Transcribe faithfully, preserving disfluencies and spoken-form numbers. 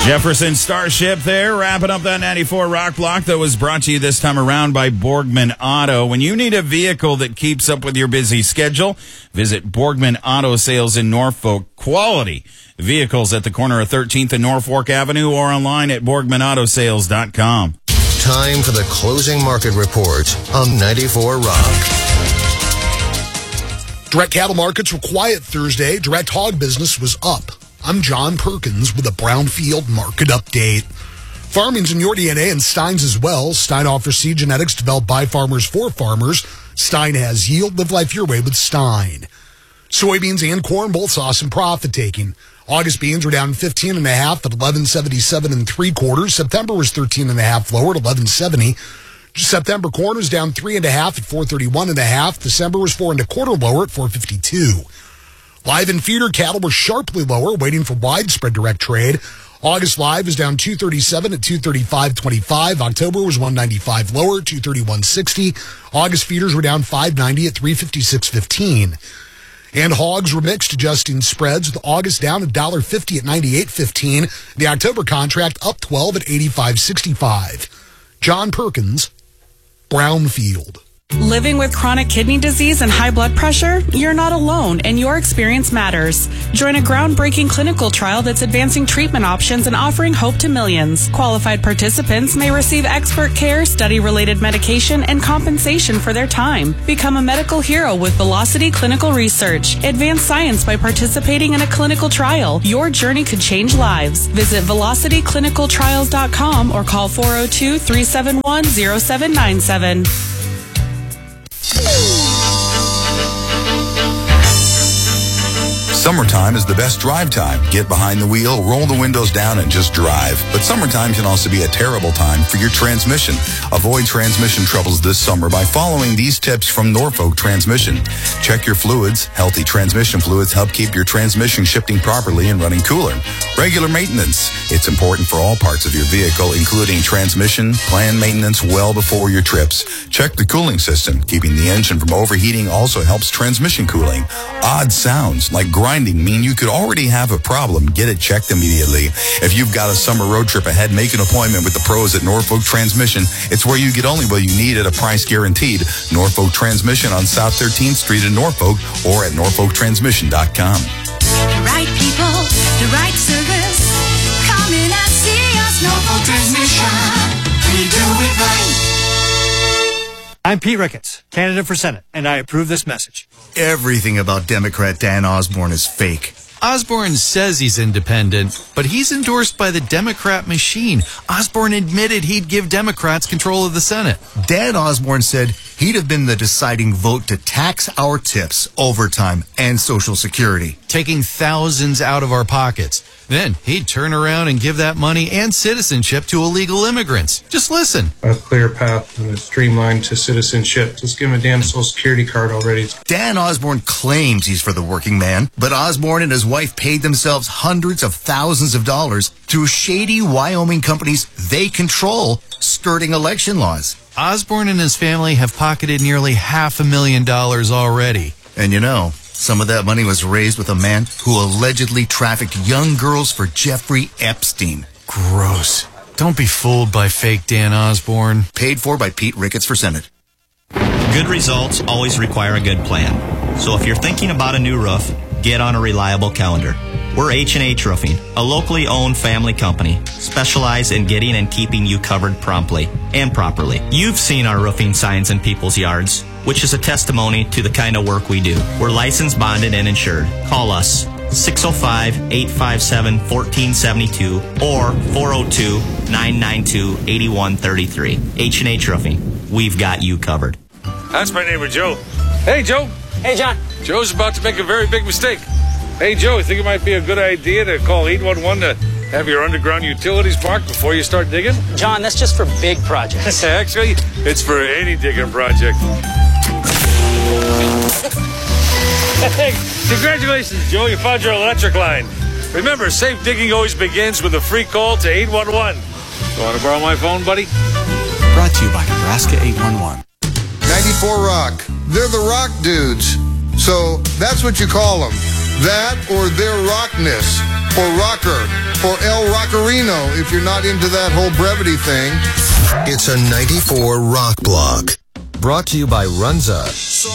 Jefferson Starship there, wrapping up that ninety-four Rock Block that was brought to you this time around by Borgman Auto. When you need a vehicle that keeps up with your busy schedule, visit Borgman Auto Sales in Norfolk. Quality vehicles at the corner of thirteenth and Norfolk Avenue or online at borgman auto sales dot com. Time for the closing market report on ninety-four Rock. Direct cattle markets were quiet Thursday. Direct hog business was up. I'm John Perkins with a Brownfield market update. Farming's in your D N A and Stein's as well. Stein offers seed genetics developed by farmers for farmers. Stein has yield. Live life your way with Stein. Soybeans and corn both saw some profit taking. August beans were down fifteen and a half at eleven seventy-seven and three quarters. September was thirteen and a half lower at eleven seventy. September corn was down three and a half at four thirty-one and a half. December was four and a quarter lower at four fifty-two. Live and feeder cattle were sharply lower, waiting for widespread direct trade. August live was down two thirty-seven at two thirty-five twenty-five. October was one ninety-five lower, two thirty-one sixty. August feeders were down five ninety at three fifty-six fifteen. And hogs were mixed, adjusting spreads, with August down one dollar fifty at ninety-eight fifteen. The October contract up twelve at eighty-five sixty-five. John Perkins, Brownfield. Living with chronic kidney disease and high blood pressure? You're not alone, and your experience matters. Join a groundbreaking clinical trial that's advancing treatment options and offering hope to millions. Qualified participants may receive expert care, study-related medication, and compensation for their time. Become a medical hero with Velocity Clinical Research. Advance science by participating in a clinical trial. Your journey could change lives. Visit velocity clinical trials dot com or call four oh two, three seven one, oh seven nine seven. Summertime is the best drive time. Get behind the wheel, roll the windows down, and just drive. But summertime can also be a terrible time for your transmission. Avoid transmission troubles this summer by following these tips from Norfolk Transmission. Check your fluids. Healthy transmission fluids help keep your transmission shifting properly and running cooler. Regular maintenance. It's important for all parts of your vehicle, including transmission. Plan maintenance well before your trips. Check the cooling system. Keeping the engine from overheating also helps transmission cooling. Odd sounds like grinding mean you could already have a problem. Get it checked immediately. If you've got a summer road trip ahead, make an appointment with the pros at Norfolk Transmission. It's where you get only what you need at a price guaranteed. Norfolk Transmission on South thirteenth Street in Norfolk or at norfolk transmission dot com. The right people, the right service. Come in and see us, Norfolk Transmission. We do it right. I'm Pete Ricketts, candidate for Senate, and I approve this message. Everything about Democrat Dan Osborne is fake. Osborne says he's independent, but he's endorsed by the Democrat machine. Osborne admitted he'd give Democrats control of the Senate. Dan Osborne said he'd have been the deciding vote to tax our tips, overtime, and Social Security. Taking thousands out of our pockets. Then he'd turn around and give that money and citizenship to illegal immigrants. Just listen. A clear path and a streamline to citizenship. Just give him a damn Social Security card already. Dan Osborne claims he's for the working man, but Osborne and his wife paid themselves hundreds of thousands of dollars through shady Wyoming companies they control, skirting election laws. Osborne and his family have pocketed nearly half a million dollars already. And you know, some of that money was raised with a man who allegedly trafficked young girls for Jeffrey Epstein. Gross. Don't be fooled by fake Dan Osborne. Paid for by Pete Ricketts for Senate. Good results always require a good plan. So if you're thinking about a new roof, get on a reliable calendar. We're H and H Roofing, a locally owned family company, specialized in getting and keeping you covered promptly and properly. You've seen our roofing signs in people's yards, which is a testimony to the kind of work we do. We're licensed, bonded, and insured. Call us six oh five, eight five seven, one four seven two or four oh two, nine nine two, eight one three three. H and H Roofing. We've got you covered. That's my neighbor, Joe. Hey, Joe. Hey, John. Joe's about to make a very big mistake. Hey, Joe, you think it might be a good idea to call eight one one to have your underground utilities marked before you start digging? John, that's just for big projects. Actually, it's for any digging project. Hey, congratulations, Joe. You found your electric line. Remember, safe digging always begins with a free call to eight one one. You want to borrow my phone, buddy? Brought to you by Nebraska eight one one. ninety-four Rock. They're the rock dudes. So that's what you call them. That or their rockness. For rocker. For El Rock. Vaccarino if you're not into that whole brevity thing. It's a ninety-four Rock Block. Brought to you by Runza.